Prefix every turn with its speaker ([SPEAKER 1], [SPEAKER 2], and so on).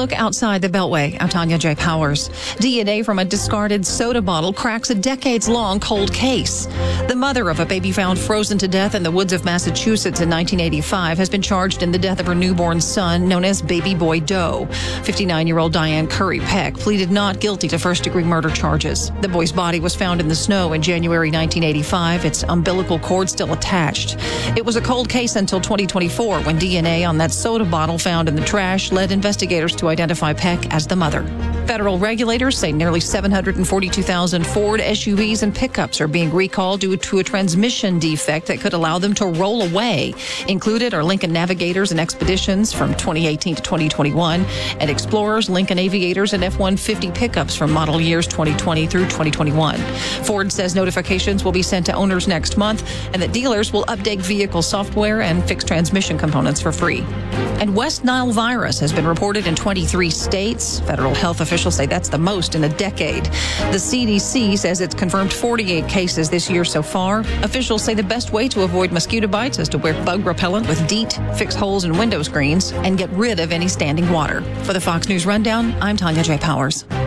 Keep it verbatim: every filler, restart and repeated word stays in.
[SPEAKER 1] look outside the Beltway. I'm Tanya J. Powers. D N A from a discarded soda bottle cracks a decades-long cold case. The mother of a baby found frozen to death in the woods of Massachusetts in nineteen eighty-five has been charged in the death of her newborn son, known as Baby Boy Doe. fifty-nine-year-old Diane Curry Peck pleaded not guilty to first-degree murder charges. The boy's body was found in the snow in January nineteen eighty-five, its umbilical cord still attached. It was a cold case until twenty twenty-four, when D N A on that soda bottle found in the trash led investigators to identify Peck as the mother. Federal regulators say nearly seven hundred forty-two thousand Ford S U Vs and pickups are being recalled due to a transmission defect that could allow them to roll away. Included are Lincoln Navigators and Expeditions from twenty eighteen to twenty twenty-one, and Explorers, Lincoln Aviators, and F one fifty pickups from model years twenty twenty through twenty twenty-one. Ford says notifications will be sent to owners next month, and that dealers will update vehicle software and fix transmission components for free. And West Nile virus has been reported in twenty-three states. Federal health officials say that's the most in a decade. The C D C says it's confirmed forty-eight cases this year so far. Officials say the best way to avoid mosquito bites is to wear bug repellent with DEET, fix holes in window screens, and get rid of any standing water. For the Fox News Rundown, I'm Tanya J. Powers.